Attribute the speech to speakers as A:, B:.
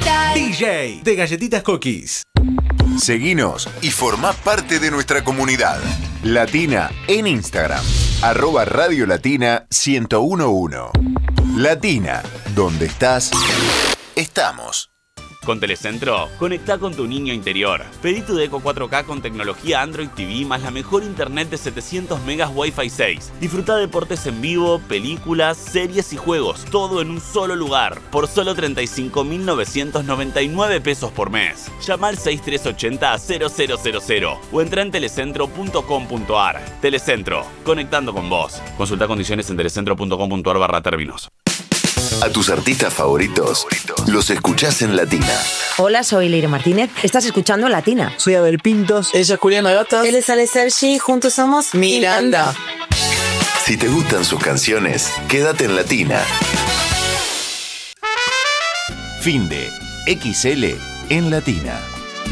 A: Digital.
B: DJ de Galletitas Cookies.
C: Seguinos y formá parte de nuestra comunidad. Latina en Instagram. @Radio Latina 1011. Latina, donde estás, estamos.
D: Con Telecentro, conectá con tu niño interior. Pedí tu Deco 4K con tecnología Android TV más la mejor internet de 700 megas Wi-Fi 6. Disfruta deportes en vivo, películas, series y juegos, todo en un solo lugar, por solo 35.999 pesos por mes. Llama al 6380-0000 o entra en telecentro.com.ar. Telecentro, conectando con vos. Consulta condiciones en telecentro.com.ar/términos.
C: A tus artistas favoritos los escuchás en Latina.
E: Hola, soy Leire Martínez. Estás escuchando Latina.
F: Soy Abel Pintos. Ella es Juliana Gatas.
E: Él es Ale Sergi. Juntos somos Miranda.
C: Si te gustan sus canciones, quédate en Latina. Finde XL en Latina.